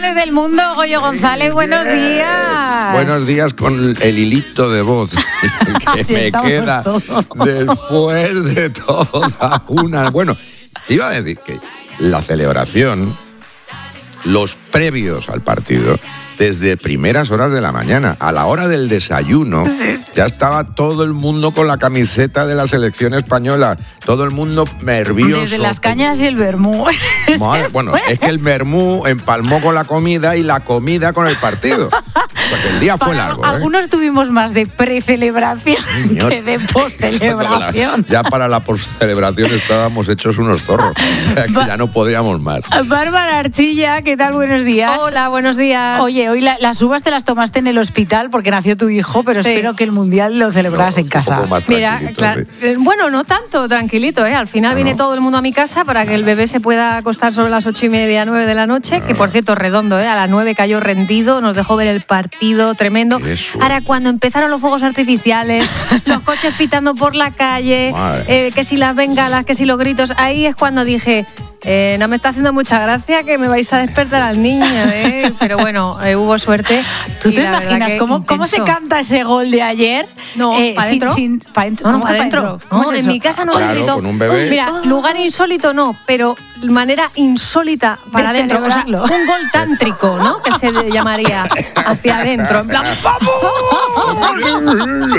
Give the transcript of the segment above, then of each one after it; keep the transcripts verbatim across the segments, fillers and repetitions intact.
Del mundo, Goyo González, buenos días. Buenos días con el hilito de voz que me queda todos. Después de toda una... Bueno, te iba a decir que la celebración, los previos al partido, desde primeras horas de la mañana, a la hora del desayuno, sí. Ya estaba todo el mundo con la camiseta de la selección española, todo el mundo nervioso. Desde las cañas y el vermú. Madre, bueno, es que el vermú empalmó con la comida y la comida con el partido. Porque el día fue Para, largo. Algunos ¿eh? tuvimos más de precelebración que de postcelebración. Ya para la postcelebración estábamos hechos unos zorros. Que ya no podíamos más. Bárbara Archilla, ¿qué tal? Buenos días. Hola, buenos días. Oye, hoy la, las uvas te las tomaste en el hospital porque nació tu hijo, pero sí. Espero que el mundial lo celebraras no, en casa. Un poco más Mira, claro, sí. Bueno, no tanto, tranquilito, ¿eh? Al final no, viene no. todo el mundo a mi casa para que el bebé se pueda acostar sobre las ocho y media, nueve de la noche, no. que por cierto, redondo, ¿eh? A las nueve cayó rendido, nos dejó ver el partido tremendo. Eso. Ahora, cuando empezaron los fuegos artificiales, los coches pitando por la calle, eh, que si las bengalas, que si los gritos, ahí es cuando dije... Eh, no me está haciendo mucha gracia que me vais a despertar al niño, ¿eh? Pero bueno, eh, hubo suerte. ¿Tú te imaginas cómo, cómo se canta ese gol de ayer? No, eh, ¿para adentro? Sin, sin, pa dentro. No, no, para adentro. No, en mi casa no claro, gritó. Con un bebé. Mira, lugar insólito no, pero manera insólita para adentro. O sea, un gol tántrico, ¿no? Que se llamaría hacia adentro. En plan, ¡vamos!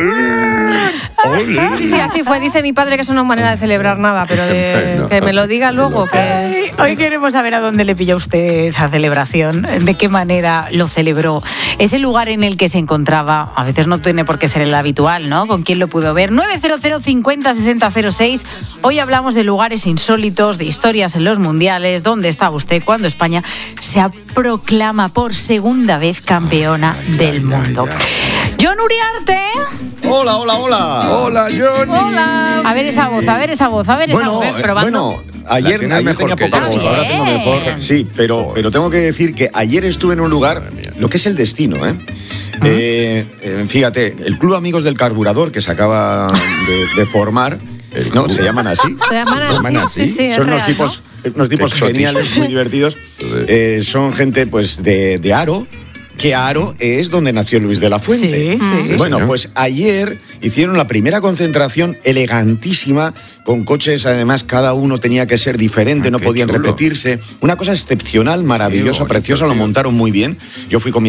Sí, sí, así fue. Dice mi padre que eso no es manera de celebrar nada, pero de, no, que me lo diga luego. Que... Hoy queremos saber a dónde le pilló usted esa celebración, de qué manera lo celebró. Ese lugar en el que se encontraba, a veces no tiene por qué ser el habitual, ¿no? ¿Con quién lo pudo ver? nueve cero cero cincuenta sesenta cero seis. Hoy hablamos de lugares insólitos, de historias en los mundiales. ¿Dónde estaba usted cuando España se proclama por segunda vez campeona ay, del ay, mundo? Ay, ay. John Uriarte. Hola, hola, hola. Hola, Johnny. Hola. A ver esa voz, a ver esa voz, a ver bueno, esa voz. Probando. Bueno, ayer, ayer mejor tenía poca voz, ahora tengo mejor. Sí, pero, pero tengo que decir que ayer estuve en un lugar, lo que es el destino, ¿eh? ¿Ah? Eh, eh, fíjate, el Club Amigos del Carburador que se acaba de, de formar, no, se llaman así. Se llaman así, se llaman así. Sí, sí, son unos real, tipos, ¿no? unos tipos geniales, muy divertidos. Eh, son gente, pues, de, de Aro. Que Aro es donde nació Luis de la Fuente. Sí, sí, bueno, sí, pues ayer hicieron la primera concentración elegantísima, con coches, además cada uno tenía que ser diferente, ah, no podían chulo. repetirse. Una cosa excepcional, maravillosa, preciosa, lo montaron muy bien. Yo fui con mi